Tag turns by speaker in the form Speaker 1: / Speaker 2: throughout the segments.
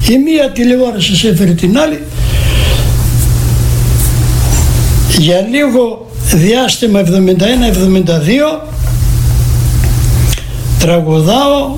Speaker 1: Η μία τηλεόραση έφερε την άλλη. Για λίγο διάστημα 71-72 τραγουδάω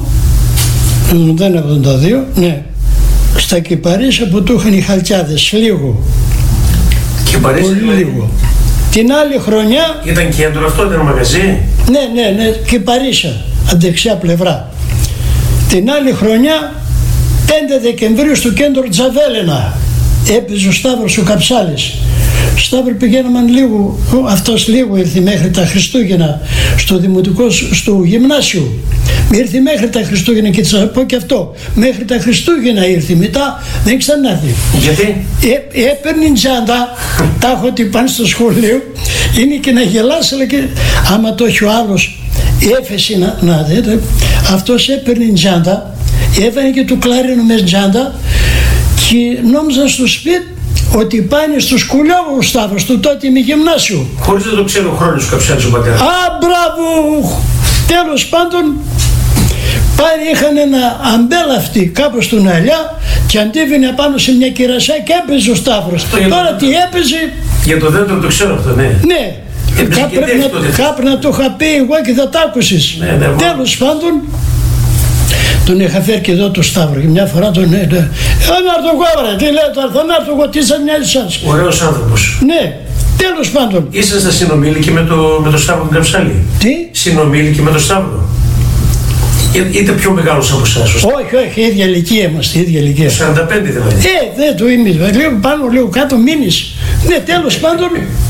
Speaker 1: 71-72, ναι, στα Κυπαρίσια που του είχαν οι Χαλκιάδες, λίγο.
Speaker 2: Κυπαρίσια,
Speaker 1: πολύ λίγο. Την άλλη χρονιά...
Speaker 2: Ήταν κέντρο αυτό, ήταν μαγαζί.
Speaker 1: Ναι, Κυπαρίσια, αντεξιά πλευρά. Την άλλη χρονιά, 5 Δεκεμβρίου στο κέντρο Τζαβέλαινα, έπαιζε ο Σταύρος ο Καψάλης. Σταύρο, πηγαίναμε λίγο, αυτός λίγο ήρθε μέχρι τα Χριστούγεννα στο δημοτικό, στο γυμνάσιο. Ήρθε μέχρι τα Χριστούγεννα και θα πω και αυτό. Μέχρι τα Χριστούγεννα ήρθε, μετά δεν ξανάρθει. Γιατί? Έπαιρνε τσάντα, τα έχω ότι πάνε στο σχολείο, είναι και να γελάσει, αλλά και άμα το έχει ο άλλος έφεση να δείτε, αυτός έπαιρνε τσάντα, έβαινε και του κλαρίνου με τσάντα και νόμιζαν στο σπίτι ότι πάνε στο σκουλιό ο Σταύρος του τότε με γυμνάσιο.
Speaker 2: Χωρίς να το ξέρει ο χρόνος του Καψάλης ο πατέρας.
Speaker 1: Α, μπράβο! Τέλος πάντων, πάλι είχαν ένα αμπέλ αυτοί κάπου στον Αλιά και αντίβαινε πάνω σε μια κυρασιά και έπαιζε ο Σταύρος. Τώρα τι έπαιζε...
Speaker 2: Για το δέντρο το ξέρω αυτό, ναι.
Speaker 1: Ναι. Κάπου να το είχα πει εγώ και θα τ' άκουσες.
Speaker 2: Ναι,
Speaker 1: τέλος πάντων, τον είχα φέρει και εδώ το Σταύρο και μια φορά τον έρθω εγώ, τι λέει τώρα, θα έρθω εγώ, τι σαν μοιάζει σας.
Speaker 2: Ωραίος άνθρωπος.
Speaker 1: Ναι, τέλος πάντων.
Speaker 2: Ήσασταν συνομήλικοι με το Σταύρο τον Καψάλη.
Speaker 1: Τι?
Speaker 2: Συνομήλικοι με το Σταύρο. Είτε πιο μεγάλος από εσάς.
Speaker 1: Όχι, ίδια ηλικία είμαστε, ίδια ηλικία.
Speaker 2: 45 δηλαδή.
Speaker 1: Δεν το είμαι, λίγο πάνω, λίγο κάτω μήνες. Ναι, τέλος πάντων.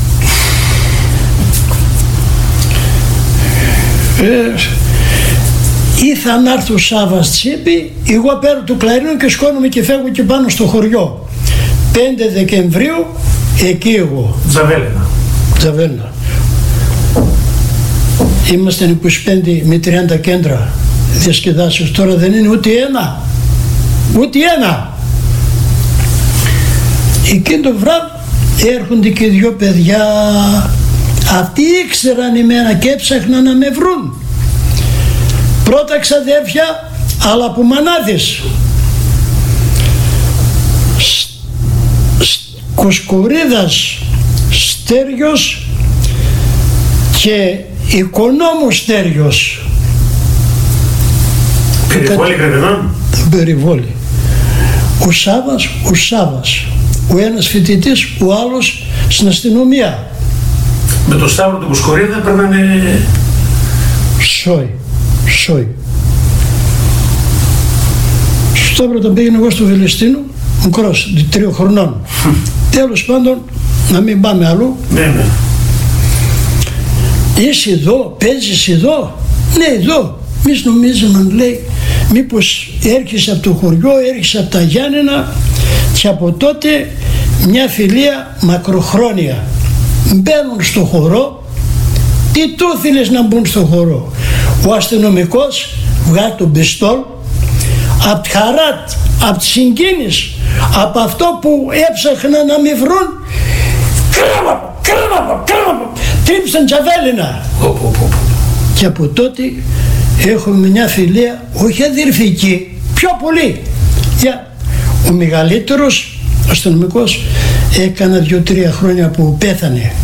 Speaker 1: Ήρθα να έρθω Σάββας Τσίπη, εγώ παίρνω του κλαρίνου και σκόνομαι και φεύγω και πάνω στο χωριό. 5 Δεκεμβρίου, εκεί εγώ. Τζαβέλαινα. Είμαστε 25 με 30 κέντρα διασκεδάσεως, τώρα δεν είναι ούτε ένα. Εκείνο το βράδυ έρχονται και δυο παιδιά, αυτοί ήξεραν εμένα και έψαχναν να με βρουν. Πρώτα ξαδέρφια, αλλά από μανάδες. Κουσκουρίδας Στέριος και Οικονόμου Στέριος.
Speaker 2: Περιβόλη Γρεβενών.
Speaker 1: Περιβόλη. Ο Σάββας. Ο ένας φοιτητής, ο άλλος στην αστυνομία.
Speaker 2: Με το Σταύρο του Κουσκουρίδα παίρνανε...
Speaker 1: Σόι. Στο Σταύρο τον πήγαινε εγώ στο Βελεστίνο, μικρός, 3 χρονών. Τέλος πάντων, να μην πάμε αλλού.
Speaker 2: Ναι.
Speaker 1: Είσαι εδώ, παίζεις εδώ. Ναι, εδώ. Εμείς νομίζαμε, λέει, μήπως έρχεσαι από το χωριό, έρχεσαι από τα Γιάννενα, και από τότε μια φιλία μακροχρόνια. Μπαίνουν στο χορό. Τι του ήθελες να μπουν στο χορό? Ο αστυνομικός βγάζει τον πιστόλ, απ' τη χαρά, απ' τη συγκίνηση, από αυτό που έψαχναν να με βρουν, κράβα, τρύψαν Τζαβέλαινα. Και από τότε έχουμε μια φιλία, όχι αδερφική, πιο πολύ. Ο μεγαλύτερος αστυνομικός έκανα 2-3 χρόνια που πέθανε.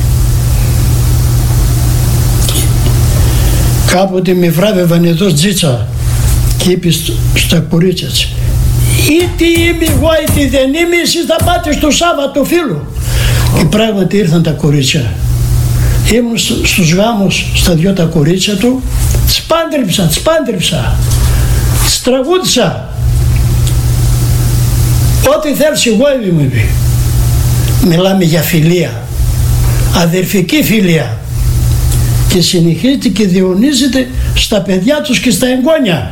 Speaker 1: Κάποτε με βράβευαν εδώ Τζίτσα και είπε στα κορίτσια της, είτε είμαι εγώ είτε δεν είμαι, εσείς θα πάτε στο Σάββατο φίλο. Και πράγματι ήρθαν τα κορίτσια. Ήμουν στους γάμους στα 2 τα κορίτσια του, τις πάντρεψα, τις τραγούδισα. Ό,τι θέλεις εγώ είμαι, είπε. Μιλάμε για φιλία, αδερφική φιλία. Και συνεχίζεται και διονύζεται στα παιδιά τους και στα εγγόνια.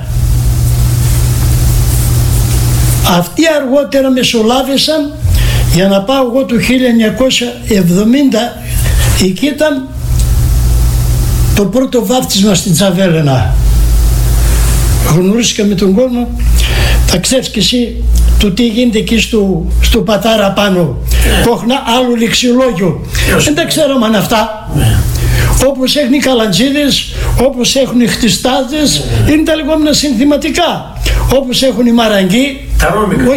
Speaker 1: Αυτοί αργότερα μεσολάβησαν για να πάω εγώ το 1970, εκεί ήταν το πρώτο βάφτισμα στην Τζαβέλαινα. Γνωρίστηκα με τον κόσμο, θα ξέρεις και εσύ το τι γίνεται εκεί στο πατάρα πάνω, που έχουν άλλο λεξιλόγιο. Δεν τα ξέραμε αν αυτά. Όπως έχουν οι καλαντζίδες, όπως έχουν οι χτιστάδες, είναι τα λεγόμενα συνθηματικά. Όπως έχουν οι μαραγκοί,